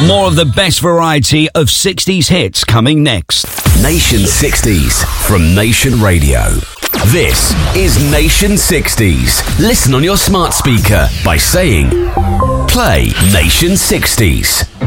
More of the best variety of 60s hits coming next. Nation 60s from Nation Radio. This is Nation 60s. Listen on your smart speaker by saying, play Nation 60s.